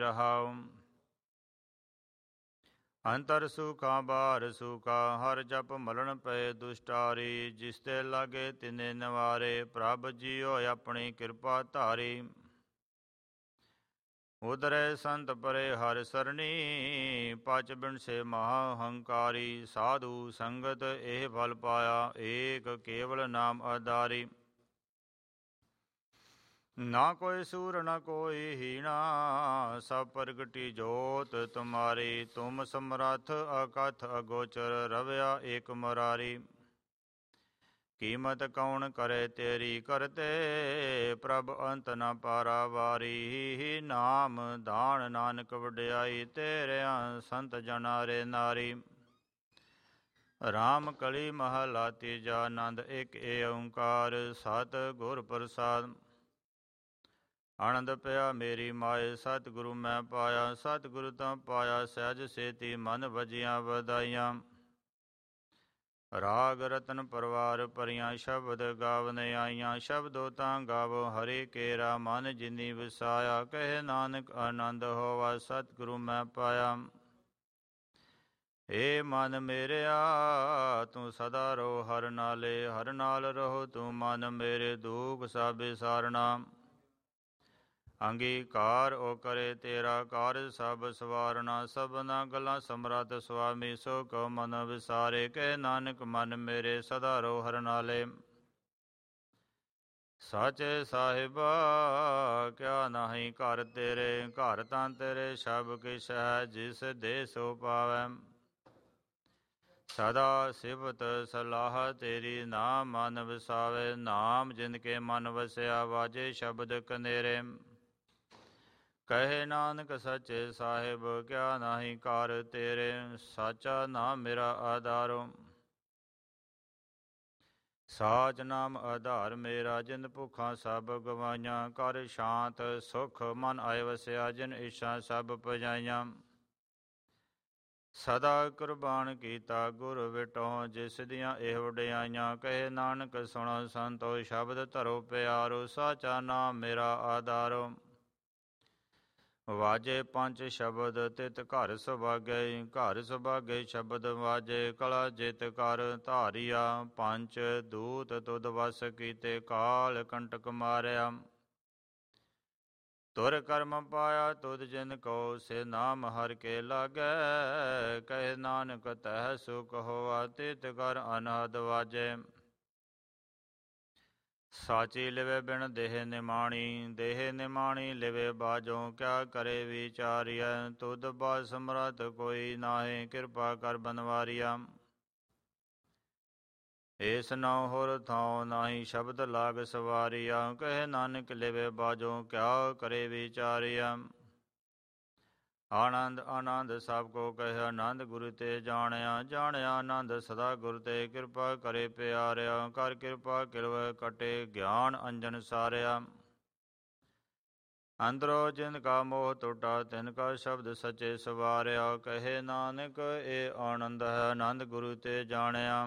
ਰਹਾਉ। ਅੰਤਰ ਸੁਖਾ ਬਾਹਰ ਸੁਖਾ, ਹਰ ਜਪ ਮਲਣ ਪਏ ਦੁਸ਼ਟਾਰੀ। ਜਿਸ ਤੇ ਲਾਗੇ ਤਿਨੇ ਨਿਵਾਰੇ, ਪ੍ਰਭ ਜੀਉ ਆਪਣੀ ਕਿਰਪਾ ਧਾਰੀ। ਉਦਰੇ ਸੰਤ ਪਰੇ ਹਰਿ ਸਰਣੀ, ਪਚ ਬਿਨਸੇ ਮਹਾ ਹੰਕਾਰੀ। ਸਾਧੂ ਸੰਗਤ ਇਹ ਫਲ ਪਾਇਆ, ਏਕ ਕੇਵਲ ਨਾਮ ਆਧਾਰੀ। ਨਾ ਕੋਈ ਸੂਰ ਨਾ ਕੋਈ ਹੀਣਾ, ਸਭ ਪ੍ਰਗਟੀ ਜੋਤ ਤੁਮਾਰੀ। ਤੁਮ ਸਮਰੱਥ ਅਕਥ ਅਗੋਚਰ, ਰਵਿਆ ਏਕ ਮੁਰਾਰੀ। ਕੀਮਤ ਕੌਣ ਕਰੇ ਤੇਰੀ ਕਰਤੇ, ਪ੍ਰਭ ਅੰਤ ਨ ਪਾਰਾਵਾਰੀ। ਨਾਮ ਦਾਨ ਨਾਨਕ ਵਡਿਆਈ, ਤੇਰਿਆਂ ਸੰਤ ਜਨਾ ਰੇ ਨਾਰੀ। ਰਾਮ ਕਲੀ ਮਹਲਾ ਤੀਜਾ, ਆਨੰਦ ਇੱਕ ਏ ਓੰਕਾਰ। ਸਤਿ ਗੁਰ ਪ੍ਰਸਾਦਿ। ਆਨੰਦ ਪਿਆ ਮੇਰੀ ਮਾਏ, ਸਤਿਗੁਰੂ ਮੈਂ ਪਾਇਆ। ਸਤਿਗੁਰੂ ਤਾਂ ਪਾਇਆ ਸਹਿਜ ਸੇਤੀ, ਮਨ ਵਜੀਆਂ ਵਧਾਈਆਂ। ਰਾਗ ਰਤਨ ਪਰਵਾਰ ਭਰੀਆਂ, ਸ਼ਬਦ ਗਾਵਨ ਆਈਆਂ। ਸ਼ਬਦੋ ਤਾਂ ਗਾਵੋ ਹਰਿ ਕੇਰਾ, ਮਨ ਜਿਨੀ ਵਸਾਇਆ। ਕਹੇ ਨਾਨਕ ਆਨੰਦ ਹੋਵਾ, ਸਤਿਗੁਰੂ ਮੈਂ ਪਾਇਆ। ਏ ਮਨ ਮੇਰਿਆ ਤੂੰ ਸਦਾ ਰਹੋ ਹਰਿ ਨਾਲੇ, ਹਰਿ ਨਾਲ ਰਹੋ ਤੂੰ ਮਨ ਮੇਰੇ। ਦੁਖ ਸਭ ਵਿਸਾਰਣਾ, ਅੰਗੀਕਾਰ ਓ ਕਰੇ ਤੇਰਾ ਕਾਰਜ ਸਭ ਸਵਾਰਨਾ। ਸਭਨਾ ਗੱਲਾਂ ਸਮਰੱਥ ਸੁਆਮੀ, ਸੋ ਕਉ ਮਨ ਵਿਸਾਰੇ। ਕਹੇ ਨਾਨਕ ਮਨ ਮੇਰੇ ਸਦਾ ਰਹੋ ਹਰਿ ਨਾਲੇ। ਸਾਚੇ ਸਾਹਿਬਾ ਕਿਆ ਨਾਹੀ ਘਰ ਤੇਰੇ, ਘਰ ਤਾਂ ਤੇਰੇ ਸਭ ਕਿਛ ਹੈ। ਜਿਸ ਦੇ ਸੋ ਪਾਵੈ, ਸਦਾ ਸਿਫਤ ਸਲਾਹ ਤੇਰੀ। ਨਾਮ ਮਨ ਵਸਾਵੇ, ਨਾਮ ਜਿਨ ਕੇ ਮਨ ਵਸਿਆ। ਵਾਜੇ ਸ਼ਬਦ ਕਨੇਰੇ, ਕਹੇ ਨਾਨਕ ਸੱਚੇ ਸਾਹਿਬ ਕਿਆ ਨਾਹੀ ਘਰ ਤੇਰੇ। ਸਾਚਾ ਨਾਮ ਮੇਰਾ ਆਧਾਰੋ, ਸਾਚ ਨਾਮ ਆਧਾਰ ਮੇਰਾ। ਜਿੰਦ ਭੁੱਖਾਂ ਸਭ ਗਵਾਈਆਂ, ਕਰ ਸ਼ਾਂਤ ਸੁਖ ਮਨ ਆਏ ਵਸਿਆ। ਜਿਨ ਇੱਛਾ ਸਭ ਪੁਜਾਈਆਂ, ਸਦਾ ਕੁਰਬਾਨ ਕੀਤਾ ਗੁਰ ਵਿਟੋ। ਜਿਸ ਦੀਆਂ ਇਹ ਵਡਿਆਈਆਂ, ਕਹੇ ਨਾਨਕ ਸੁਣੋ ਸੰਤੋ। ਸ਼ਬਦ ਧਰੋ ਪਿਆਰੋ, ਸਾਚਾ ਨਾਮ ਮੇਰਾ ਆਧਾਰੋ। ਵਾਜੇ ਪੰਜ ਸ਼ਬਦ ਤਿਤ ਘਰ ਸੁਭਾਗੇ, ਘਰ ਸੁਭਾਗੇ ਸ਼ਬਦ ਵਾਜੇ। ਕਲਾ ਜਿਤ ਕਰ ਧਾਰਿਆ, ਪੰਚ ਦੂਤ ਤੁਧ ਵਸ ਕੀਤੇ। ਕਾਲ ਕੰਟਕ ਮਾਰਿਆ, ਤੁਰ ਕਰਮ ਪਾਇਆ ਤੁਧ ਜਿਨ ਕੋ। ਸੇ ਨਾਮ ਹਰਿ ਕੇ ਲਾਗੈ, ਕਹੇ ਨਾਨਕ ਤਹਿ ਸੁਖ ਹੋਆ। ਤਿਤ ਕਰ ਅਨਹਦ ਵਾਜੇ, ਸਾਚੀ ਲਿਵੇ ਬਿਨ ਦੇਹ ਨਿਮਾਣੀ। ਦੇਹ ਨਿਮਾਣੀ ਲਿਵੇ ਬਾਝੋਂ, ਕਿਆ ਕਰੇ ਵਿਚਾਰੀਐ। ਤੁਧ ਬਾਝ ਸਮਰੱਥ ਕੋਈ ਨਾਹੀਂ, ਕਿਰਪਾ ਕਰ ਬਨਵਾਰੀਆ। ਏਸ ਨਾਉ ਹੋਰ ਥਾਉ ਨਾਹੀ, ਸ਼ਬਦ ਲਾਗ ਸਵਾਰੀਆ। ਕਹੇ ਨਾਨਕ ਲਿਵੇ ਬਾਝੋਂ, ਕਿਆ ਕਰੇ ਵਿਚਾਰੀਆ। ਆਨੰਦ ਆਨੰਦ ਸਭ ਕੋ ਕਹੇ, ਆਨੰਦ ਗੁਰੂ ਤੇ ਜਾਣਿਆ। ਜਾਣਿਆ ਆਨੰਦ ਸਦਾ ਗੁਰ ਤੇ, ਕਿਰਪਾ ਕਰੇ ਪਿਆਰਿਆ। ਕਰ ਕਿਰਪਾ ਕਿਲਵ ਕਟੇ, ਗਿਆਨ ਅੰਜਨ ਸਾਰਿਆ। ਅੰਦਰੋ ਜਿਨ ਕਾ ਮੋਹ ਟੁਟਾ, ਤਿਨ ਕਾ ਸ਼ਬਦ ਸਚੇ ਸਵਾਰਿਆ। ਕਹੇ ਨਾਨਕ ਇਹ ਆਨੰਦ ਹੈ, ਆਨੰਦ ਗੁਰੂ ਤੇ ਜਾਣਿਆ।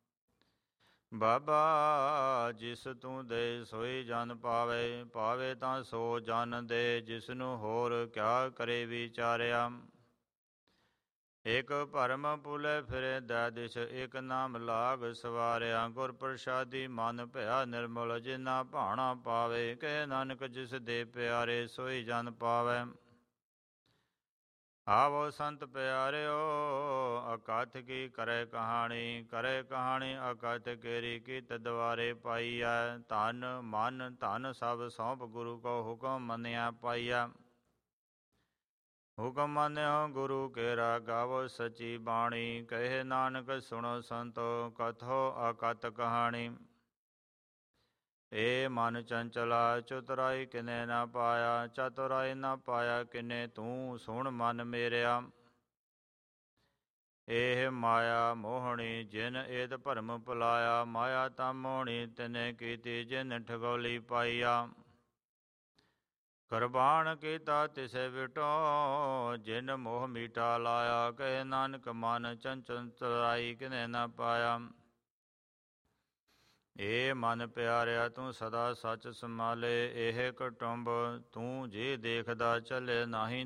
ਬਾਬਾ ਜਿਸ ਤੂੰ ਦੇ ਸੋਈ ਜਨ ਪਾਵੇ, ਪਾਵੇ ਤਾਂ ਸੋ ਜਨ ਦੇ। ਜਿਸਨੂੰ ਹੋਰ ਕਿਆ ਕਰੇ ਵਿਚਾਰਿਆ। ਇਕ ਭਰਮ ਭੁਲੇ ਫਿਰੇ ਦੈ ਦਿਸ਼, ਇਕ ਨਾਮ ਲਾਗ ਸਵਾਰਿਆ। ਗੁਰ ਪ੍ਰਸਾਦੀ ਮਨ ਭਇਆ ਨਿਰਮਲ, ਜਿਨਾ ਭਾਣਾ ਪਾਵੇ। ਕਹੇ ਨਾਨਕ ਜਿਸ ਦੇ ਪਿਆਰੇ, ਸੋਈ ਜਨ ਪਾਵੈ। ਆਵੋ ਸੰਤ ਪਿਆਰਿਓ ਅਕਥ ਕੀ ਕਰੇ ਕਹਾਣੀ। ਕਰੇ ਕਹਾਣੀ ਅਕਥ ਕੇਰੀ, ਕੀਤ ਦੁਆਰੇ ਪਾਈਐ। ਧਨ ਮਨ ਧਨ ਸਭ ਸੌਂਪ ਗੁਰੂ ਕੋ, ਹੁਕਮ ਮੰਨਿਆ ਪਾਈਐ। ਹੁਕਮ ਮੰਨਿਓ ਗੁਰੂ ਕੇਰਾ, ਗਾਵੋ ਸਚੀ ਬਾਣੀ। ਕਹੇ ਨਾਨਕ ਸੁਣੋ ਸੰਤੋ, ਕਥੋ ਅਕਥ ਕਹਾਣੀ। ਏ ਮਨ ਚੰਚਲਾ ਚਤੁਰਾਈ ਕਿਨੇ ਨਾ ਪਾਇਆ। ਚਤੁਰਾਈ ਨਾ ਪਾਇਆ ਕਿਨੇ, ਤੂੰ ਸੁਣ ਮਨ ਮੇਰਿਆ। ਇਹ ਮਾਇਆ ਮੋਹਣੀ ਜਿਨ ਏਦ ਭਰਮ ਭੁਲਾਇਆ। ਮਾਇਆ ਤਾਂ ਮੋਹਣੀ ਤਿਨੇ ਕੀਤੀ, ਜਿਨ ਠਗੋਲੀ ਪਾਈਆ। ਕੁਰਬਾਨ ਕੀਤਾ ਤਿਸੇ ਵਿਟੋ, ਜਿਨ ਮੋਹ ਮੀਠਾ ਲਾਇਆ। ਕਹੇ ਨਾਨਕ ਮਨ ਚੰਚਲਾਈ ਕਿਨੇ ਨਾ ਪਾਇਆ। ਏ ਮਨ ਪਿਆਰਿਆ ਤੂੰ ਸਦਾ ਸੱਚ ਸੰਭਾਲੇ। ਇਹ ਕੁਟੁੰਬ ਤੂੰ ਜੀ ਦੇਖਦਾ ਚੱਲੇ, ਨਾਹੀਂ